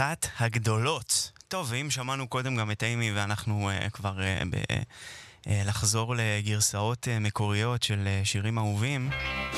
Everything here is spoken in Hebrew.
אחת הגדולות. טוב, ואם שמענו קודם גם את אימי ואנחנו כבר לחזור לגרסאות מקוריות של שירים אהובים,